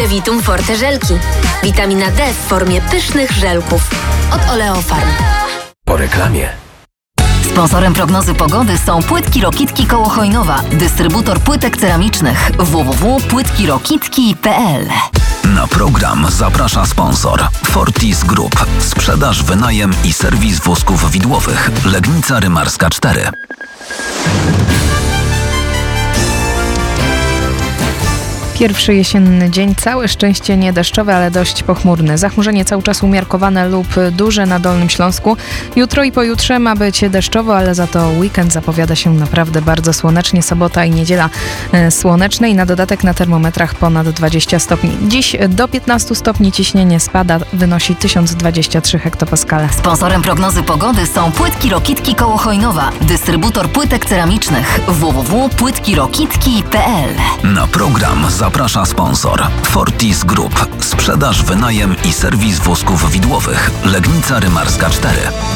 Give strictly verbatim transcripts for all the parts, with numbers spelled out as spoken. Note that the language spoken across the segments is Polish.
Devitum Forte żelki. Witamina D w formie pysznych żelków. Od Oleofarm. Po reklamie. Sponsorem prognozy pogody są Płytki Rokitki koło Chojnowa. Dystrybutor płytek ceramicznych w w w kropka płytki rokitki kropka p l. Na program zaprasza sponsor Fortis Group. Sprzedaż, wynajem i serwis wózków widłowych. Legnica Rymarska cztery. Pierwszy jesienny dzień, całe szczęście nie deszczowy, ale dość pochmurny. Zachmurzenie cały czas umiarkowane lub duże na Dolnym Śląsku. Jutro i pojutrze ma być deszczowo, ale za to weekend zapowiada się naprawdę bardzo słonecznie. Sobota i niedziela słoneczne i na dodatek na termometrach ponad dwadzieścia stopni. Dziś do piętnastu stopni ciśnienie spada, wynosi tysiąc dwadzieścia trzy hektopaskale. Sponsorem prognozy pogody są Płytki Rokitki koło Chojnowa. Dystrybutor płytek ceramicznych w w w kropka płytki rokitki kropka p l. Na program zaprasza sponsor Fortis Group. Sprzedaż, wynajem i serwis wózków widłowych. Legnica Rymarska cztery.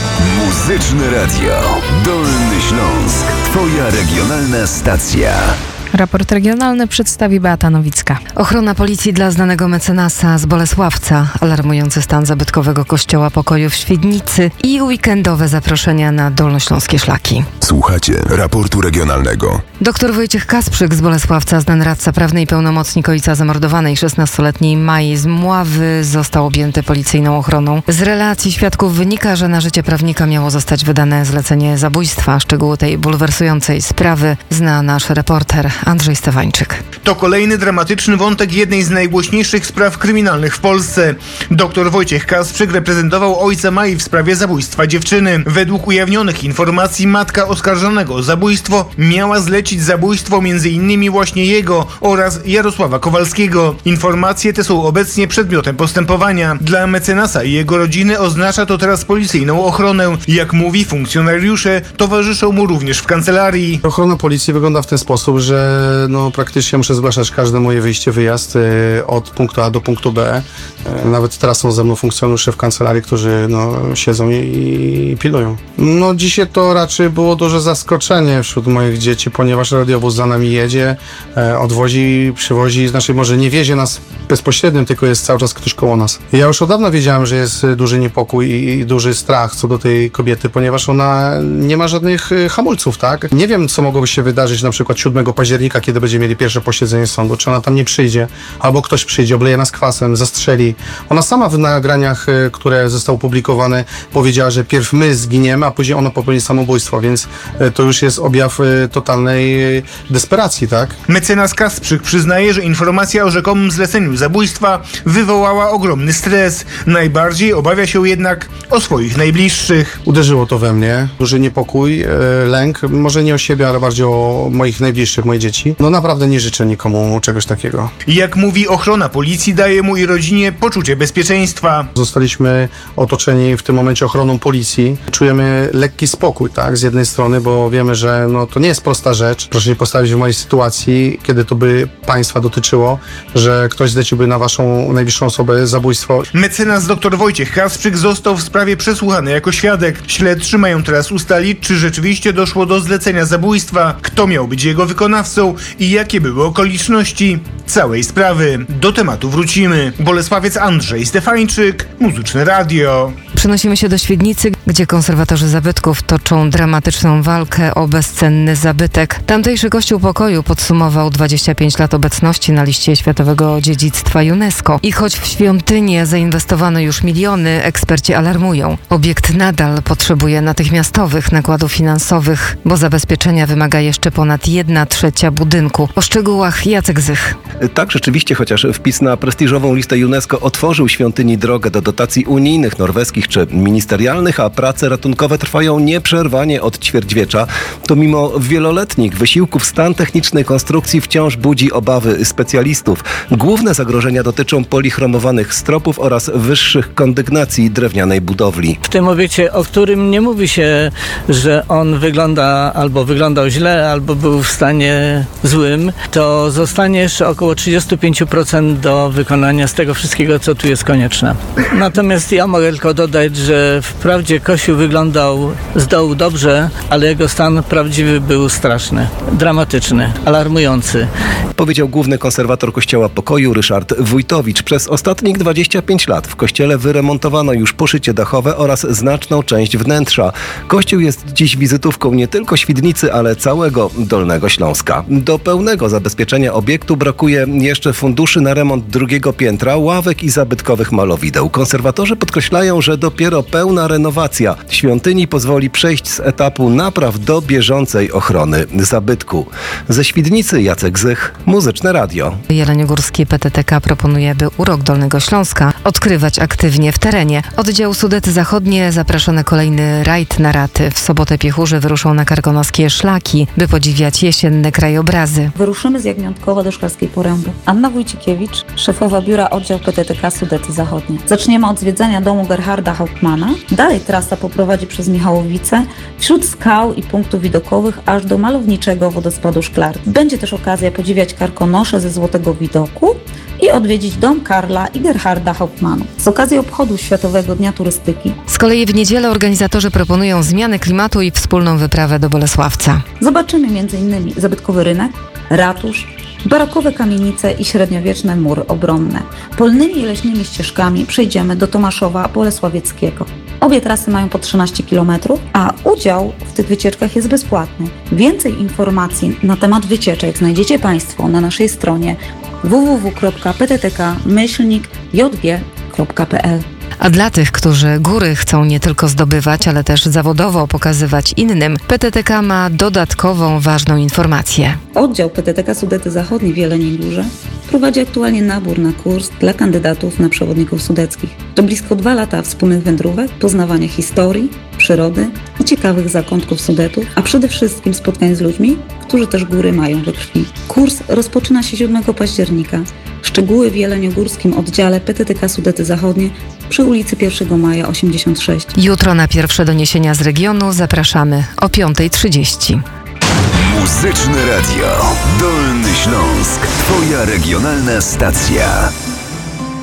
Muzyczne Radio. Dolny Śląsk. Twoja regionalna stacja. Raport regionalny przedstawi Beata Nowicka. Ochrona policji dla znanego mecenasa z Bolesławca, alarmujący stan zabytkowego kościoła pokoju w Świdnicy i weekendowe zaproszenia na dolnośląskie szlaki. Słuchacie raportu regionalnego. Doktor Wojciech Kasprzyk z Bolesławca, znany radca prawny i pełnomocnik ojca zamordowanej szesnastoletniej Mai z Mławy, został objęty policyjną ochroną. Z relacji świadków wynika, że na życie prawnika miało zostać wydane zlecenie zabójstwa. Szczegóły tej bulwersującej sprawy zna nasz reporter Andrzej Stewańczyk. To kolejny dramatyczny wątek jednej z najgłośniejszych spraw kryminalnych w Polsce. Doktor Wojciech Kasprzyk reprezentował ojca Mai w sprawie zabójstwa dziewczyny. Według ujawnionych informacji matka oskarżonego o zabójstwo miała zlecić zabójstwo między innymi właśnie jego oraz Jarosława Kowalskiego. Informacje te są obecnie przedmiotem postępowania. Dla mecenasa i jego rodziny oznacza to teraz policyjną ochronę. Jak mówi funkcjonariusze, towarzyszą mu również w kancelarii. Ochrona policji wygląda w ten sposób, że no, praktycznie muszę zgłaszać każde moje wyjście, wyjazd y, od punktu A do punktu B. Y, nawet teraz są ze mną funkcjonariusze w kancelarii, którzy no, siedzą i, i pilują. No dzisiaj to raczej było duże zaskoczenie wśród moich dzieci, ponieważ radiowóz za nami jedzie, y, odwozi, przywozi, znaczy może nie wiezie nas bezpośrednio, tylko jest cały czas ktoś koło nas. Ja już od dawna wiedziałem, że jest duży niepokój i, i duży strach co do tej kobiety, ponieważ ona nie ma żadnych y, hamulców, tak? Nie wiem, co mogłoby się wydarzyć na przykład siódmego października, kiedy będziemy mieli pierwsze posiedzenie sądu, czy ona tam nie przyjdzie, albo ktoś przyjdzie, obleje nas kwasem, zastrzeli. Ona sama w nagraniach, y, które zostały opublikowane, powiedziała, że pierw my zginiemy, a później ona popełni samobójstwo, więc y, to już jest objaw y, totalnej y, desperacji, tak? Mecenas Kasprzyk przyznaje, że informacja o rzekomym zleceniu zabójstwa wywołała ogromny stres. Najbardziej obawia się jednak o swoich najbliższych. Uderzyło to we mnie. Duży niepokój, y, lęk, może nie o siebie, ale bardziej o moich najbliższych, moje dzieci. No naprawdę nie życzę nikomu czegoś takiego. Jak mówi, ochrona policji daje mu i rodzinie poczucie bezpieczeństwa. Zostaliśmy otoczeni w tym momencie ochroną policji. Czujemy lekki spokój, tak, z jednej strony, bo wiemy, że no, to nie jest prosta rzecz. Proszę się postawić w mojej sytuacji, kiedy to by państwa dotyczyło, że ktoś zleciłby na waszą najbliższą osobę zabójstwo. Mecenas dr Wojciech Kasprzyk został w sprawie przesłuchany jako świadek. Śledczy mają teraz ustalić, czy rzeczywiście doszło do zlecenia zabójstwa, kto miał być jego wykonawcą i jakie były okoliczności całej sprawy. Do tematu wrócimy. Bolesławiec Andrzej Stefańczyk, Muzyczne Radio. Przenosimy się do Świdnicy, gdzie konserwatorzy zabytków toczą dramatyczną walkę o bezcenny zabytek. Tamtejszy Kościół Pokoju podsumował dwadzieścia pięć lat obecności na liście Światowego Dziedzictwa UNESCO. I choć w świątynię zainwestowano już miliony, eksperci alarmują. Obiekt nadal potrzebuje natychmiastowych nakładów finansowych, bo zabezpieczenia wymaga jeszcze ponad jedna trzecia budynku. O szczegółach Jacek Zych. Tak, rzeczywiście, chociaż wpis na prestiżową listę UNESCO otworzył świątyni drogę do dotacji unijnych, norweskich czy ministerialnych, a prace ratunkowe trwają nieprzerwanie od ćwierćwiecza, to mimo wieloletnich wysiłków stan technicznej konstrukcji wciąż budzi obawy specjalistów. Główne zagrożenia dotyczą polichromowanych stropów oraz wyższych kondygnacji drewnianej budowli. W tym obiekcie, o którym nie mówi się, że on wygląda albo wyglądał źle, albo był w stanie złym, to zostanie jeszcze około trzydzieści pięć procent do wykonania z tego wszystkiego, co tu jest konieczne. Natomiast ja mogę tylko dodać, że wprawdzie Kościół wyglądał z dołu dobrze, ale jego stan prawdziwy był straszny, dramatyczny, alarmujący. Powiedział główny konserwator Kościoła Pokoju Ryszard Wójtowicz. Przez ostatnich dwadzieścia pięć lat w kościele wyremontowano już poszycie dachowe oraz znaczną część wnętrza. Kościół jest dziś wizytówką nie tylko Świdnicy, ale całego Dolnego Śląska. Do pełnego zabezpieczenia obiektu brakuje jeszcze funduszy na remont drugiego piętra, ławek i zabytkowych malowideł. Konserwatorzy podkreślają, że dopiero pełna renowacja świątyni pozwoli przejść z etapu napraw do bieżącej ochrony zabytku. Ze Świdnicy Jacek Zych, Muzyczne Radio. Jeleniogórskie P T T K proponuje, by Urok Dolnego Śląska odkrywać aktywnie w terenie. Oddział Sudety Zachodnie zaprasza na kolejny rajd na raty. W sobotę piechurze wyruszą na karkonoskie szlaki, by podziwiać jesienne krajobrazy. Wyruszymy z Jagniątkowa do Szklarskiej Poręby. Anna Wójcikiewicz, szefowa biura oddział P T T K Sudety Zachodnie. Zaczniemy od zwiedzania domu Gerharda Hauptmana. Dalej trasa poprowadzi przez Michałowice, wśród skał i punktów widokowych, aż do malowniczego wodospadu Szklarki. Będzie też okazja podziwiać karkonosze ze Złotego Widoku i odwiedzić dom Karla i Gerharda Hauptmanów. Z okazji obchodu Światowego Dnia Turystyki. Z kolei w niedzielę organizatorzy proponują zmianę klimatu i wspólną wyprawę do Bolesławca. Zobaczymy między innymi zabytkowy rynek, ratusz, barokowe kamienice i średniowieczne mury obronne. Polnymi i leśnymi ścieżkami przejdziemy do Tomaszowa Bolesławieckiego. Obie trasy mają po trzynaście kilometrów, a udział w tych wycieczkach jest bezpłatny. Więcej informacji na temat wycieczek znajdziecie Państwo na naszej stronie w w w kropka p t t k myślnik j g kropka p l. A dla tych, którzy góry chcą nie tylko zdobywać, ale też zawodowo pokazywać innym, P T T K ma dodatkową ważną informację. Oddział P T T K Sudety Zachodniej w Jeleniej Górze prowadzi aktualnie nabór na kurs dla kandydatów na przewodników sudeckich. To blisko dwa lata wspólnych wędrówek, poznawania historii, przyrody i ciekawych zakątków Sudetów, a przede wszystkim spotkań z ludźmi, którzy też góry mają we krwi. Kurs rozpoczyna się siódmego października. Szczegóły w jeleniogórskim oddziale P T T K Sudety Zachodnie przy ulicy pierwszego maja osiemdziesiąt sześć. Jutro na pierwsze doniesienia z regionu zapraszamy o piąta trzydzieści. Muzyczne Radio. Dolny Śląsk. Twoja regionalna stacja.